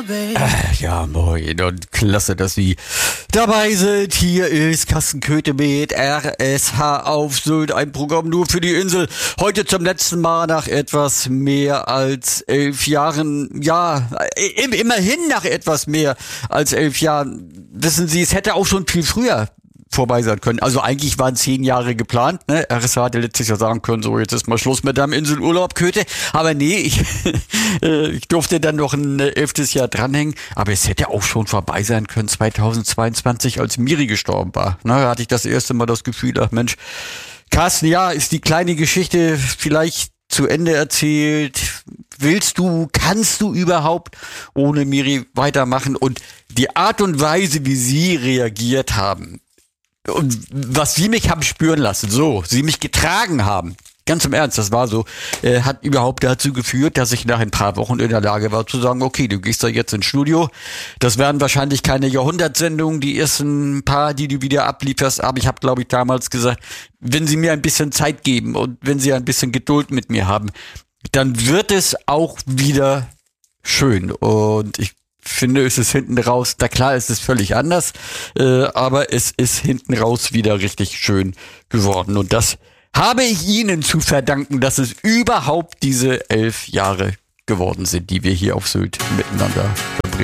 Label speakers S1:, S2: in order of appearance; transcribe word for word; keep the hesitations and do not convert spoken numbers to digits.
S1: Äh, ja, moin und klasse, dass Sie dabei sind. Hier ist Carsten Köthe mit R S H auf Sylt, ein Programm nur für die Insel. Heute zum letzten Mal nach etwas mehr als elf Jahren. Ja, immerhin nach etwas mehr als elf Jahren. Wissen Sie, es hätte auch schon viel früher vorbei sein können. Also eigentlich waren zehn Jahre geplant. Ne? R S H hatte letztes Jahr sagen können, so jetzt ist mal Schluss mit deinem Inselurlaub, Köthe. Aber nee, ich, ich durfte dann noch ein elftes Jahr dranhängen. Aber es hätte auch schon vorbei sein können, zweitausendzweiundzwanzig, als Miri gestorben war. Ne? Da hatte ich das erste Mal das Gefühl, ach Mensch, Carsten, ja, ist die kleine Geschichte vielleicht zu Ende erzählt? Willst du, kannst du überhaupt ohne Miri weitermachen? Und die Art und Weise, wie Sie reagiert haben, und was sie mich haben spüren lassen, so, sie mich getragen haben, ganz im Ernst, das war so, äh, hat überhaupt dazu geführt, dass ich nach ein paar Wochen in der Lage war zu sagen, okay, du gehst da jetzt ins Studio. Das werden wahrscheinlich keine Jahrhundertsendungen, die ersten paar, die du wieder ablieferst, aber ich habe, glaube ich, damals gesagt, wenn sie mir ein bisschen Zeit geben und wenn sie ein bisschen Geduld mit mir haben, dann wird es auch wieder schön. Und ich finde, es ist hinten raus, na klar, es ist völlig anders, äh, aber es ist hinten raus wieder richtig schön geworden. Und das habe ich Ihnen zu verdanken, dass es überhaupt diese elf Jahre geworden sind, die wir hier auf Sylt miteinander